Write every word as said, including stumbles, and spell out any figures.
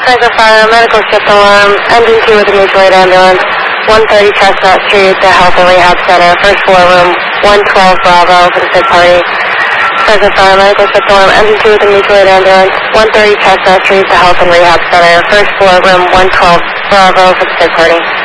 Fresno Fire, medical shift alarm, engine two with a mutual aid ambulance, one thirty Chestnut Street, the Health and Rehab Center, first floor room, one twelve Bravo for the sick party. Fresno Fire, medical shift alarm, engine two with a mutual aid ambulance, one thirty Chestnut Street, the Health and Rehab Center, first floor room, one twelve Bravo for the sick party.